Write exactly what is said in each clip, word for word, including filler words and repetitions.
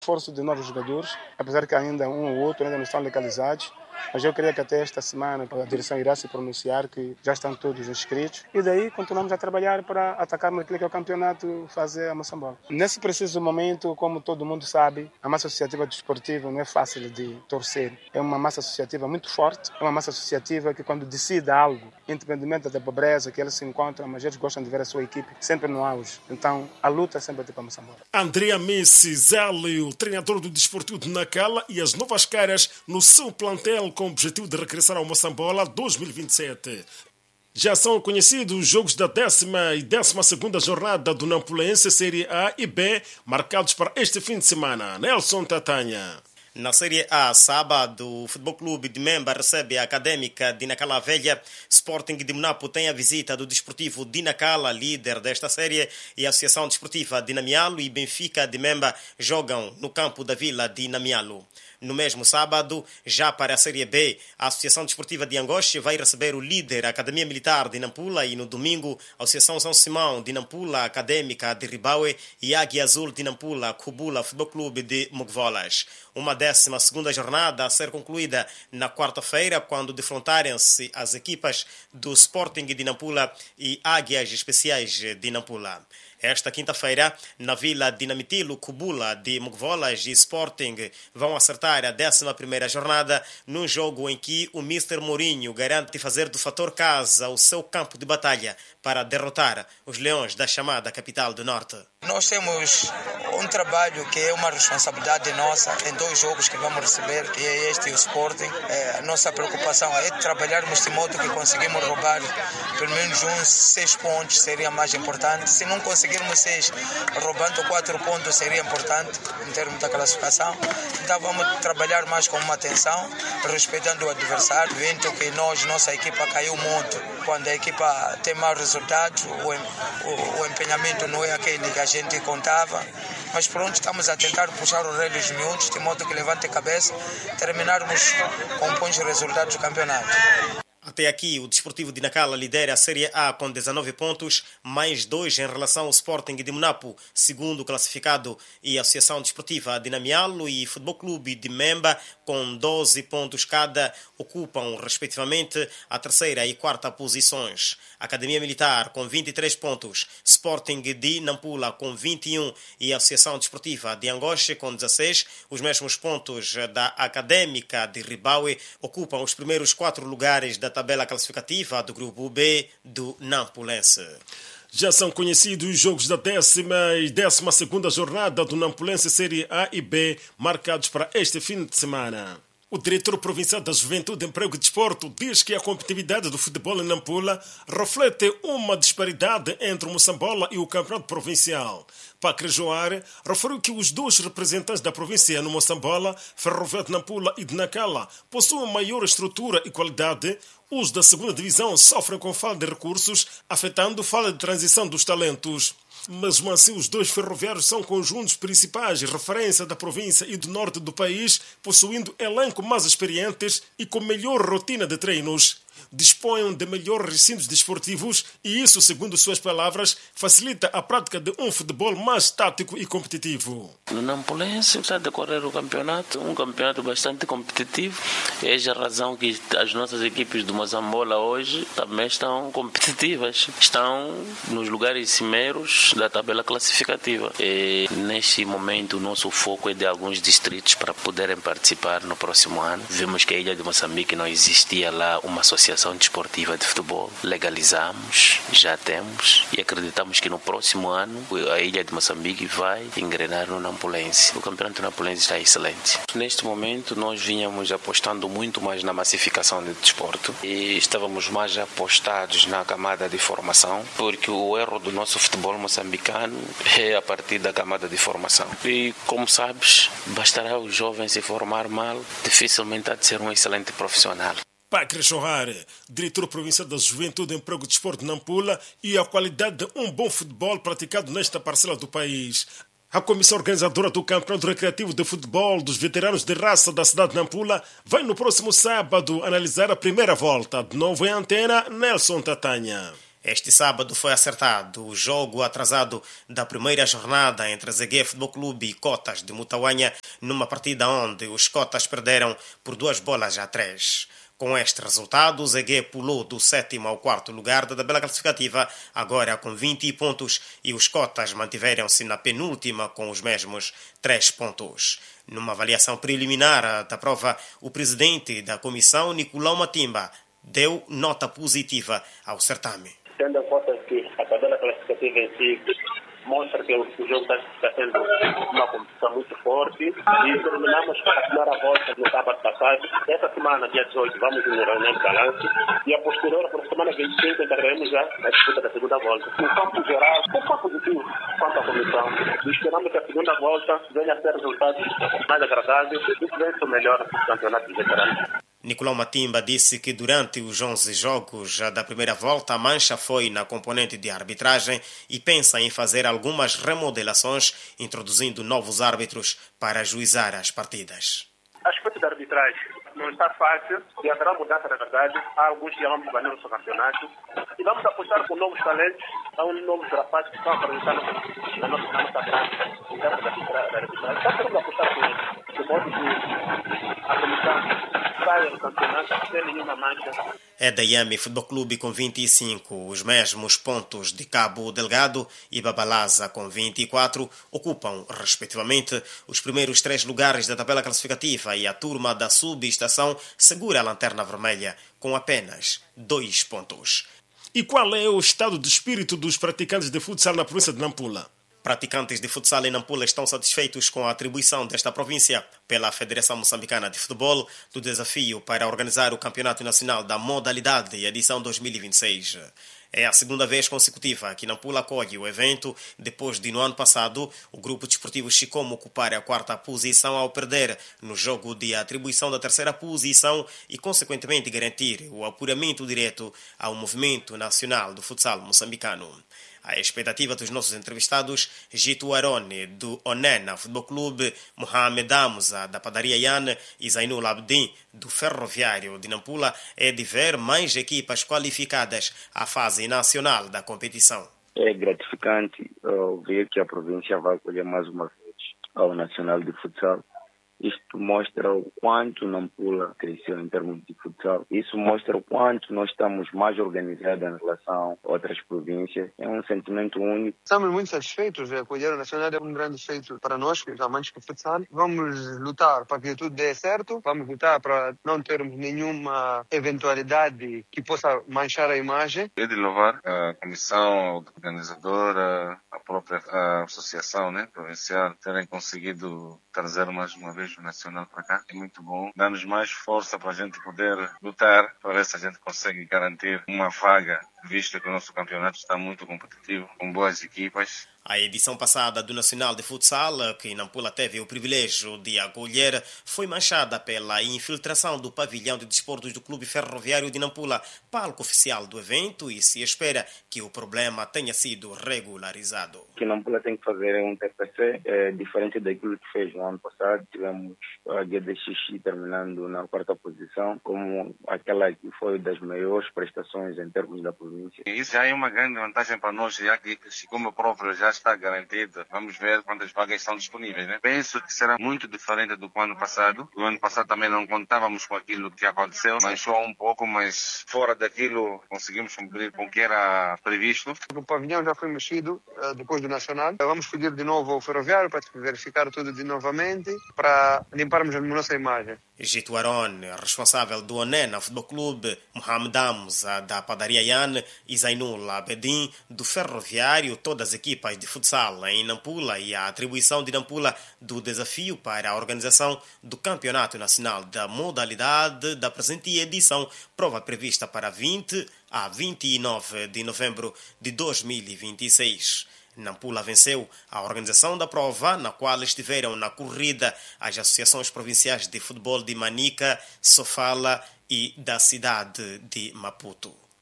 Esforço de novos jogadores, apesar que ainda um ou outro ainda não estão legalizados. Mas eu creio que até esta semana a direção irá se pronunciar que já estão todos inscritos. E daí continuamos a trabalhar para atacarmos aquilo que é o campeonato fazer a Moçambola. Nesse preciso momento, como todo mundo sabe, a massa associativa desportiva não é fácil de torcer. É uma massa associativa muito forte, é uma massa associativa que quando decide algo, independentemente da pobreza que eles se encontram, mas eles gostam de ver a sua equipe sempre no auge. Então, a luta é sempre para a Moçambola. Andrea Messi Zélio, treinador do Desportivo de Nacala, e as novas caras no seu plantel com o objetivo de regressar ao Moçambola dois mil e vinte e sete. Já são conhecidos os jogos da décima e décima segunda jornada do Nampulense Série A e B, marcados para este fim de semana. Nelson Tatanha. Na Série A, sábado, o Futebol Clube de Memba recebe a Académica de Nacala Velha. Sporting de Munapo tem a visita do Desportivo de Nacala, líder desta série, e a Associação Desportiva de Namialo e Benfica de Memba jogam no campo da Vila de Namialo. No mesmo sábado, já para a Série B, a Associação Desportiva de Angoche vai receber o líder, a Academia Militar de Nampula, e no domingo, a Associação São Simão de Nampula, Académica de Ribaue e Águia Azul de Nampula, Cubula Futebol Clube de Mogvolas. Uma décima segunda jornada a ser concluída na quarta-feira, quando defrontarem-se as equipas do Sporting de Nampula e Águias Especiais de Nampula. Esta quinta-feira, na Vila de Namitilo, Cubula de Mogvolas e Sporting vão acertar a décima primeira jornada num jogo em que o mister Mourinho garante fazer do fator casa o seu campo de batalha para derrotar os Leões da chamada capital do Norte. Nós temos um trabalho que é uma responsabilidade nossa em dois jogos que vamos receber, que é este e o Sporting. É, a nossa preocupação é trabalharmos de modo que conseguimos roubar pelo menos uns seis pontos, seria mais importante. Se não conseguirmos seis, roubando quatro pontos seria importante em termos da classificação. Então vamos trabalhar mais com uma atenção, respeitando o adversário, vendo que nós, nossa equipa caiu muito. Quando a equipa tem maus resultados, o, o, o empenhamento não é aquele que a gente contava. Mas pronto, estamos a tentar puxar os relhos miúdos, de modo que levante a cabeça, terminarmos com bons resultados do campeonato. Até aqui, o Desportivo de Nacala lidera a Série A com dezenove pontos, mais dois em relação ao Sporting de Munapo, segundo classificado, e a Associação Desportiva de Namialo e Futebol Clube de Memba, com doze pontos cada, ocupam, respectivamente, a terceira e quarta posições. Academia Militar com vinte e três pontos, Sporting de Nampula com vinte e um e a Associação Desportiva de Angoche com dezesseis. Os mesmos pontos da Académica de Ribaue ocupam os primeiros quatro lugares da tabela classificativa do Grupo B do Nampulense. Já são conhecidos os jogos da décima e décima segunda jornada do Nampulense Série A e B, marcados para este fim de semana. O diretor provincial da Juventude, Emprego e Desporto diz que a competitividade do futebol em Nampula reflete uma disparidade entre o Moçambola e o campeonato provincial. Pacre Joare referiu que os dois representantes da província no Moçambola, Ferroviário de Nampula e de Nacala, possuem maior estrutura e qualidade. Os da segunda divisão sofrem com falta de recursos, afetando falta de transição dos talentos. Mesmo assim, os dois ferroviários são conjuntos principais, referência da província e do norte do país, possuindo elenco mais experientes e com melhor rotina de treinos. Dispõem de melhores recintos desportivos e isso, segundo suas palavras, facilita a prática de um futebol mais tático e competitivo. No Nampulense está a decorrer o campeonato, um campeonato bastante competitivo. É a razão que as nossas equipes do Moçambola hoje também estão competitivas. Estão nos lugares cimeiros da tabela classificativa. E neste momento o nosso foco é de alguns distritos para poderem participar no próximo ano. Vimos que a Ilha de Moçambique não existia lá uma associação desportiva de futebol. Legalizamos, já temos e acreditamos que no próximo ano a Ilha de Moçambique vai engrenar no Nampulense. O campeonato nampulense está excelente. Neste momento nós vinhamos apostando muito mais na massificação do desporto e estávamos mais apostados na camada de formação, porque o erro do nosso futebol moçambicano é a partir da camada de formação. E como sabes, bastará o jovem se formar mal, dificilmente há de ser um excelente profissional. Pacre Joare, diretor provincial da Juventude, Emprego e Desporto de Nampula, e a qualidade de um bom futebol praticado nesta parcela do país. A comissão organizadora do Campeonato Recreativo de Futebol dos Veteranos de Raça da cidade de Nampula vai no próximo sábado analisar a primeira volta. De novo em antena, Nelson Tatanha. Este sábado foi acertado o jogo atrasado da primeira jornada entre Zegué Futebol Clube e Cotas de Mutauanha, numa partida onde os Cotas perderam por duas bolas a três. Com este resultado, o Zegué pulou do sétimo ao quarto lugar da tabela classificativa, agora com vinte pontos, e os Cotas mantiveram-se na penúltima com os mesmos três pontos. Numa avaliação preliminar da prova, o presidente da comissão, Nicolau Matimba, deu nota positiva ao certame. Tendo em conta que a tabela classificativa em si mostra que o jogo está, está sendo uma competição muito forte e terminamos a primeira volta no sábado passado. Essa semana, dia dezoito, vamos no reunião de balanço e a posterior, para a semana vinte e cinco, entraremos já na disputa da segunda volta. No campo geral, foi positivo quanto à comissão. E esperamos que a segunda volta venha a ter resultados mais agradáveis e que vença o melhor do campeonato de veteranos. Nicolau Matimba disse que durante os onze jogos da primeira volta a mancha foi na componente de arbitragem e pensa em fazer algumas remodelações, introduzindo novos árbitros para ajuizar as partidas. Aspecto da arbitragem não está fácil e haverá mudança, na verdade. Há alguns que já vamos banir no seu campeonato e vamos apostar com novos talentos, há um novos rapazes que estão apresentando na nossa, na nossa prática em termos da arbitragem. Então queremos apostar com isso, de modo que a comissão saia do campeonato sem nenhuma mancha. É da Yami Futebol Clube com vinte e cinco, os mesmos pontos de Cabo Delgado e Babalaza com vinte e quatro ocupam, respectivamente, os primeiros três lugares da tabela classificativa e a turma da subestação segura a lanterna vermelha com apenas dois pontos. E qual é o estado de espírito dos praticantes de futsal na província de Nampula? Praticantes de futsal em Nampula estão satisfeitos com a atribuição desta província pela Federação Moçambicana de Futebol do desafio para organizar o Campeonato Nacional da Modalidade edição dois mil e vinte e seis. É a segunda vez consecutiva que Nampula acolhe o evento, depois de, no ano passado, o Grupo Desportivo Chicom ocupar a quarta posição ao perder no jogo de atribuição da terceira posição e, consequentemente, garantir o apuramento direto ao Movimento Nacional do Futsal Moçambicano. A expectativa dos nossos entrevistados, Gito Arone, do Onena Futebol Clube, Mohamed Amusa, da Padaria Yan e Zainul Abdin, do Ferroviário de Nampula, é de ver mais equipas qualificadas à fase nacional da competição. É gratificante uh, ver que a província vai acolher mais uma vez ao Nacional de Futsal. Isto mostra o quanto Nampula cresceu em termos de futsal. Isso mostra o quanto nós estamos mais organizados em relação a outras províncias. É um sentimento único. Estamos muito satisfeitos. Acolher o Nacional é um grande feito para nós, que amantes do futsal. Vamos lutar para que tudo dê certo. Vamos lutar para não termos nenhuma eventualidade que possa manchar a imagem. É de louvar a comissão organizadora, a própria a associação, né, provincial, terem conseguido trazer mais uma vez o Nacional para cá. É muito bom. Dá-nos mais força para a gente poder lutar para ver se a gente consegue garantir uma vaga, visto que o nosso campeonato está muito competitivo, com boas equipas. A edição passada do Nacional de Futsal, que Nampula teve o privilégio de acolher, foi manchada pela infiltração do pavilhão de desportos do Clube Ferroviário de Nampula, palco oficial do evento, e se espera que o problema tenha sido regularizado. O que Nampula tem que fazer é um T P C, é diferente daquilo que fez no ano passado. Tivemos a G D X terminando na quarta posição, como aquela que foi das maiores prestações em termos da província. Isso já é uma grande vantagem para nós, já que como próprio já está garantido. Vamos ver quantas vagas estão disponíveis, né? Penso que será muito diferente do ano passado. O ano passado também não contávamos com aquilo que aconteceu, mas só um pouco, mas fora daquilo conseguimos cumprir com o que era previsto. O pavilhão já foi mexido uh, depois do Nacional. Vamos pedir de novo ao Ferroviário para verificar tudo de novamente, para limparmos a nossa imagem. Gito Arone, responsável do Onena Futebol Clube, Mohamed Amusa, da Padaria Yan e Zainul Abedin, do Ferroviário, todas as equipas de futsal em Nampula e a atribuição de Nampula do desafio para a organização do Campeonato Nacional da Modalidade da presente edição, prova prevista para vinte a vinte e nove de novembro de dois mil e vinte e seis. Nampula venceu a organização da prova, na qual estiveram na corrida as associações provinciais de futebol de Manica, Sofala e da cidade de Maputo.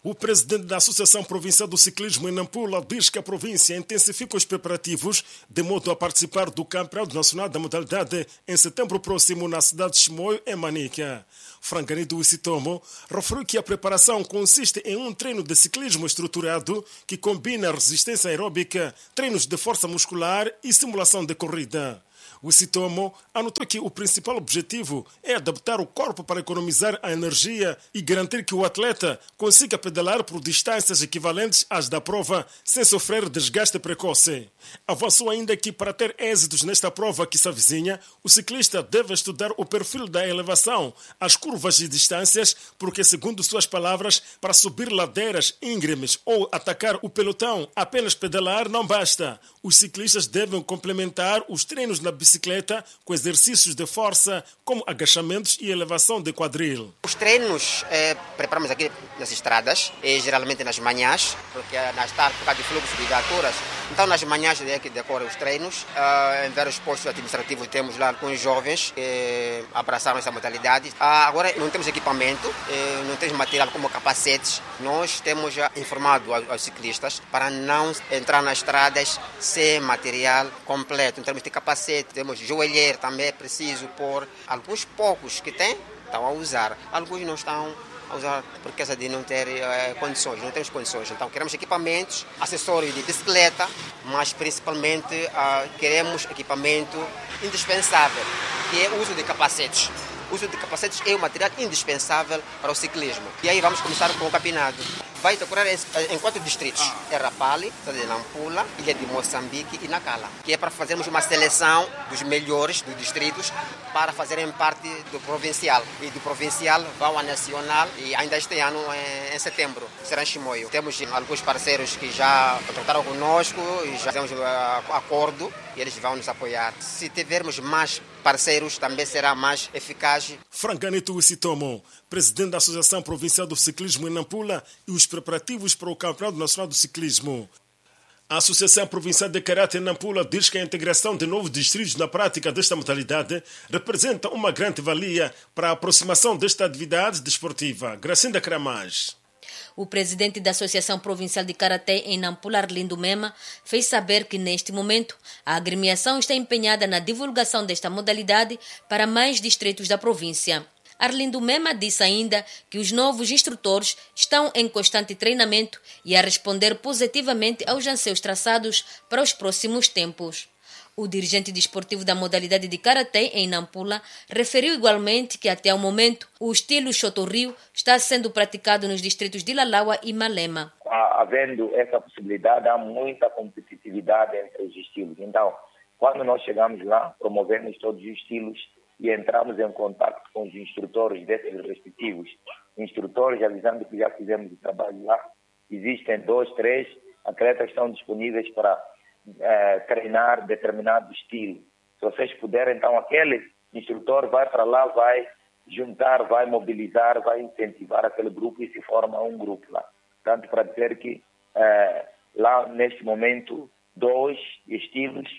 O presidente da Associação Provincial do Ciclismo em Nampula diz que a província intensifica os preparativos de modo a participar do Campeonato Nacional da Modalidade em setembro próximo na cidade de Chimoio, em Manica. Franganido Wisitomo referiu que a preparação consiste em um treino de ciclismo estruturado que combina resistência aeróbica, treinos de força muscular e simulação de corrida. O Wisitomo anotou que o principal objetivo é adaptar o corpo para economizar a energia e garantir que o atleta consiga pedalar por distâncias equivalentes às da prova sem sofrer desgaste precoce. Avançou ainda que para ter êxitos nesta prova que se avizinha, o ciclista deve estudar o perfil da elevação, as curvas e distâncias, porque, segundo suas palavras, para subir ladeiras íngremes ou atacar o pelotão, apenas pedalar não basta. Os ciclistas devem complementar os treinos na bicicleta com exercícios de força, como agachamentos e elevação de quadril. Os treinos eh, preparamos aqui nas estradas, eh, geralmente nas manhãs, porque nas tardes, por causa de fluxo de viaturas. Então, nas manhãs é que decorrem os treinos. Uh, em vários postos administrativos temos lá com os jovens que abraçaram essa modalidade. Uh, agora, não temos equipamento, uh, não temos material como capacetes. Nós temos já informado aos, aos ciclistas para não entrar nas estradas sem material completo. Em termos de capacete, temos joelheiro, também é preciso pôr. Alguns poucos que têm, estão a usar. Alguns não estão a usar por causa de não ter eh, condições, não temos condições. Então queremos equipamentos, acessórios de bicicleta, mas principalmente uh, queremos equipamento indispensável, que é o uso de capacetes. O uso de capacetes é um material indispensável para o ciclismo. E aí vamos começar com o campeonato. Vai decorrer em, em quatro distritos. É Rapalli, de Nampula, Ilha de Moçambique e Nacala. Que é para fazermos uma seleção dos melhores dos distritos para fazerem parte do provincial. E do provincial vão a nacional e ainda este ano, em, em setembro, será em Chimoio. Temos alguns parceiros que já contrataram conosco e já temos uh, acordo e eles vão nos apoiar. Se tivermos mais parceiros, também será mais eficaz. Franganito Wisitomo, presidente da Associação Provincial do Ciclismo em Nampula, e os preparativos para o Campeonato Nacional do Ciclismo. A Associação Provincial de Karate em Nampula diz que a integração de novos distritos na prática desta modalidade representa uma grande valia para a aproximação desta atividade desportiva. Gracinda Cramage. O presidente da Associação Provincial de Karatê em Nampula, Arlindo Mema, fez saber que, neste momento, a agremiação está empenhada na divulgação desta modalidade para mais distritos da província. Arlindo Mema disse ainda que os novos instrutores estão em constante treinamento e a responder positivamente aos anseios traçados para os próximos tempos. O dirigente desportivo da modalidade de Karatê em Nampula referiu igualmente que até o momento o estilo Xotorrio está sendo praticado nos distritos de Lalaua e Malema. Havendo essa possibilidade, há muita competitividade entre os estilos. Então, quando nós chegamos lá, promovemos todos os estilos e entramos em contato com os instrutores desses respectivos instrutores, avisando que já fizemos o trabalho lá. Existem dois, três atletas que estão disponíveis para É, treinar determinado estilo. Se vocês puderem, então aquele instrutor vai para lá, vai juntar, vai mobilizar, vai incentivar aquele grupo e se forma um grupo lá. Tanto para dizer que é, lá neste momento dois estilos,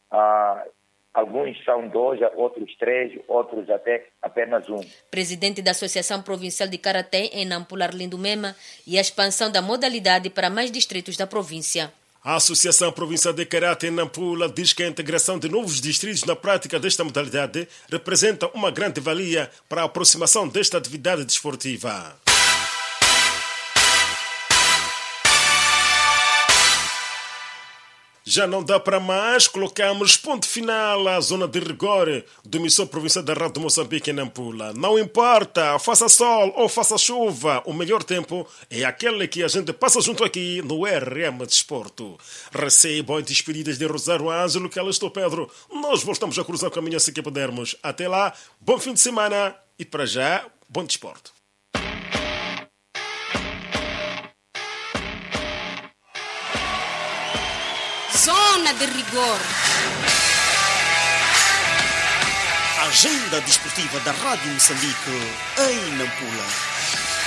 ah, alguns são dois, outros três, outros até apenas um. Presidente da Associação Provincial de Karatê em Nampula, Arlindo Mema, e a expansão da modalidade para mais distritos da província. A Associação Provincial de Karate em Nampula diz que a integração de novos distritos na prática desta modalidade representa uma grande valia para a aproximação desta atividade desportiva. Já não dá para mais, colocamos ponto final à zona de rigor do Emissão Provincial da Rádio Moçambique em Nampula. Não importa, faça sol ou faça chuva, o melhor tempo é aquele que a gente passa junto aqui no R M Desporto. Recebam as despedidas de Rosário Ângelo, que ela estou Pedro. Nós voltamos a cruzar o caminho assim que pudermos. Até lá, bom fim de semana e para já, bom desporto. Zona de rigor. Agenda desportiva da Rádio Moçambique em Nampula.